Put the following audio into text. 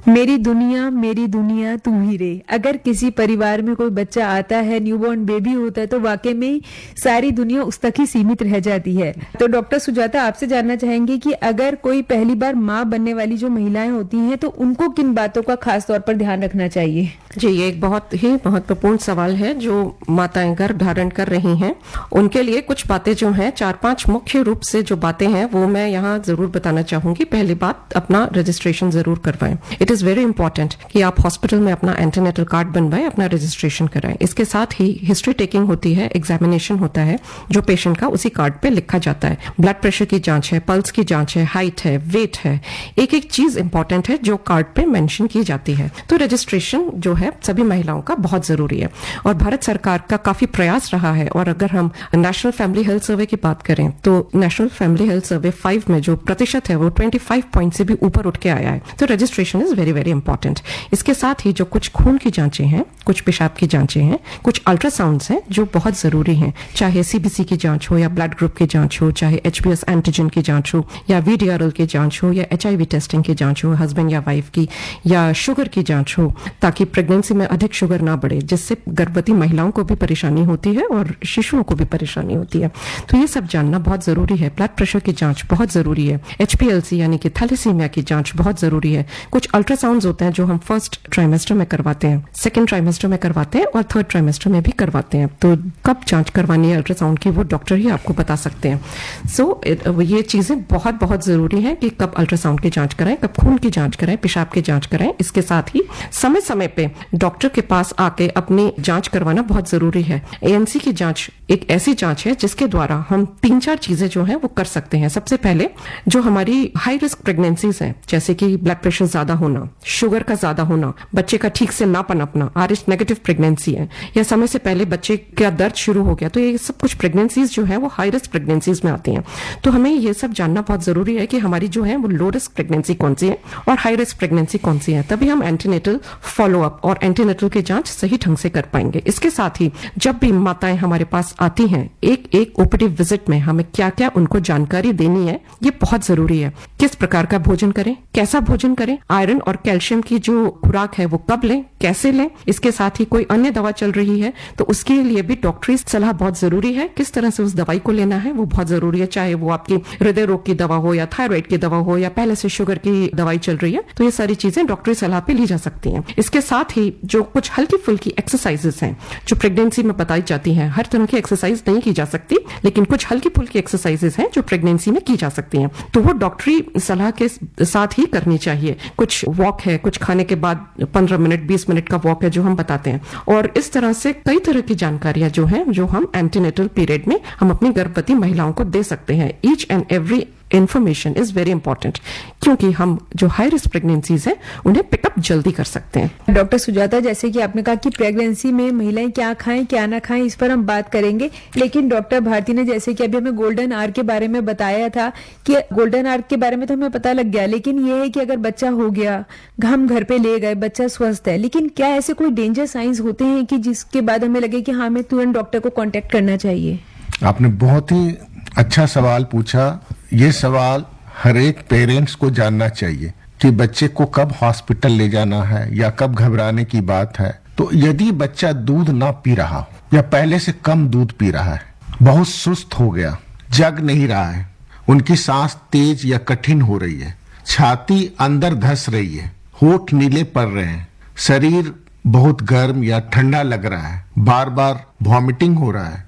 मेरी दुनिया तू ही रे। अगर किसी परिवार में कोई बच्चा आता है, न्यूबॉर्न बेबी होता है, तो वाकई में सारी दुनिया उस तक ही सीमित रह जाती है। तो डॉक्टर सुजाता, आपसे जानना चाहेंगे कि अगर कोई पहली बार माँ बनने वाली जो महिलाएं होती हैं तो उनको किन बातों का खास तौर पर ध्यान रखना चाहिए? जी, ये एक बहुत ही महत्वपूर्ण सवाल है जो माताएं गर्भ धारण कर रही हैं। उनके लिए कुछ बातें जो हैं, 4-5 मुख्य रूप से जो बातें हैं वो मैं यहाँ जरूर बताना चाहूंगी। पहली बात, अपना रजिस्ट्रेशन जरूर करवाएं। इट इज वेरी इंपॉर्टेंट कि आप हॉस्पिटल में अपना एंटीनेटल कार्ड बनवाएं, अपना रजिस्ट्रेशन कराएं। इसके साथ ही हिस्ट्री टेकिंग होती है, एग्जामिनेशन होता है जो पेशेंट का उसी कार्ड पे लिखा जाता है। ब्लड प्रेशर की जांच है, पल्स की जांच है, हाइट है, वेट है, एक एक चीज इंपॉर्टेंट है जो कार्ड पे मेंशन की जाती है। तो रजिस्ट्रेशन जो है सभी महिलाओं का बहुत जरूरी है और भारत सरकार का काफी प्रयास रहा है। और अगर हम नेशनल फैमिली हेल्थ सर्वे की बात करें तो नेशनल फैमिली हेल्थ सर्वे 5 में जो प्रतिशत है वो 25 पॉइंट से भी ऊपर उठ के आया है। तो registration is very very important. इसके साथ ही जो कुछ खून की जांचें हैं, कुछ पेशाब की जांचें हैं, कुछ अल्ट्रासाउंड्स हैं जो बहुत जरूरी हैं, चाहे सीबीसी की जांच हो या ब्लड ग्रुप की जांच हो, चाहे एचबीएस एंटीजन की जांच हो या वीडीआरएल की जांच हो या एचआईवी टेस्टिंग की जांच हो, हस्बैंड या वाइफ की, या शुगर की जांच हो, ताकि प्रेगनेंसी में अधिक शुगर ना बढ़े, जिससे गर्भवती महिलाओं को भी परेशानी होती है और शिशुओं को भी परेशानी होती है। तो ये सब जानना बहुत जरूरी है। ब्लड प्रेशर की जांच बहुत जरूरी है। एचपीएलसी यानी कि थैलेसीमिया की जांच बहुत जरूरी है। कुछ अल्ट्रासाउंड्स होते हैं जो हम फर्स्ट ट्राइमेस्टर में करवाते हैं, सेकेंड ट्राइमेस्टर में करवाते हैं और थर्ड ट्राइमेस्टर में भी करवाते हैं। तो कब जांच करवानी है अल्ट्रासाउंड की वो डॉक्टर ही आपको बता सकते हैं। सो ये चीजें बहुत बहुत जरूरी है कि कब अल्ट्रासाउंड की जांच कराएं, कब खून की जांच कराएं, पेशाब की जांच कराएं। इसके साथ ही समय समय पे डॉक्टर के पास आके अपनी जांच करवाना बहुत जरूरी है। एएनसी की जांच एक ऐसी जांच है जिसके द्वारा हम 3-4 चीजें जो हैं वो कर सकते हैं। सबसे पहले जो हमारी हाई रिस्क प्रेगनेंसीज हैं, जैसे कि ब्लड प्रेशर ज्यादा होना, शुगर का ज्यादा होना, बच्चे का ठीक से ना पनपना, RH नेगेटिव प्रेगनेंसी है, या समय से पहले बच्चे का दर्द शुरू हो गया, तो ये सब कुछ प्रेगनेंसीज जो है वो हाई रिस्क प्रेगनेंसीज में आती हैं। तो हमें ये सब जानना बहुत जरूरी है कि हमारी जो है वो लो रिस्क प्रेगनेंसी कौन सी है और हाई रिस्क प्रेगनेंसी कौन सी है। तभी हम एंटीनेटल फॉलोअप और एंटीनेटल की जांच सही ढंग से कर पाएंगे। इसके साथ ही जब भी माताएं हमारे पास आती हैं, एक ओपीडी विजिट में हमें क्या क्या उनको जानकारी देनी है ये बहुत जरूरी है। किस प्रकार का भोजन करें, कैसा भोजन करें, आयरन और कैल्शियम की जो खुराक है वो कब लें, कैसे लें। इसके साथ ही कोई अन्य दवा चल रही है तो उसके लिए भी डॉक्टरी सलाह बहुत जरूरी है। किस तरह से उस दवाई को लेना है वो बहुत जरूरी है, चाहे वो आपकी हृदय रोग की दवा हो या थायराइड की दवा हो या पहले से शुगर की दवाई चल रही है। तो ये सारी चीजें डॉक्टरी सलाह पे ली जा सकती हैं। इसके साथ ही जो कुछ हल्की फुल्की एक्सरसाइजेस हैं जो प्रेगनेंसी में बताई जाती हैं, हर तरह की एक्सरसाइज नहीं की जा सकती, लेकिन कुछ हल्की फुल्की एक्सरसाइजेस हैं जो प्रेगनेंसी में की जा सकती हैं, तो वो डॉक्टरी सलाह के साथ ही करनी चाहिए। कुछ वॉक है, कुछ खाने के बाद 15 मिनट 20 मिनट का वॉक है जो हम बताते हैं। और इस तरह से कई तरह की जानकारियां जो हैं जो हम एंटीनेटल पीरियड में हम अपनी गर्भवती महिलाओं को दे सकते हैं। Each and every information is very important, क्योंकि हम जो हाई रिस्क प्रेगनेंसीज हैं उन्हें पिकअप जल्दी कर सकते हैं। डॉक्टर सुजाता, जैसे कि आपने कहा कि प्रेगनेंसी में महिलाएं क्या खाएं क्या ना खाएं, इस पर हम बात करेंगे, लेकिन डॉक्टर भारती ने जैसे कि अभी हमें गोल्डन आवर के बारे में बताया था कि गोल्डन आवर के बारे में तो हमें पता लग गया, लेकिन ये है कि अगर बच्चा हो गया, हम घर पे ले गए, बच्चा स्वस्थ है, लेकिन क्या ऐसे कोई डेंजर साइंस होते हैं कि जिसके बाद हमें लगे कि हाँ, हमें तुरंत डॉक्टर को कॉन्टेक्ट करना चाहिए? आपने बहुत ही अच्छा सवाल पूछा। ये सवाल हर एक पेरेंट्स को जानना चाहिए कि बच्चे को कब हॉस्पिटल ले जाना है या कब घबराने की बात है। तो यदि बच्चा दूध ना पी रहा हो या पहले से कम दूध पी रहा है, बहुत सुस्त हो गया, जग नहीं रहा है, उनकी सांस तेज या कठिन हो रही है, छाती अंदर धस रही है, होठ नीले पड़ रहे हैं, शरीर बहुत गर्म या ठंडा लग रहा है, बार बार वॉमिटिंग हो रहा है,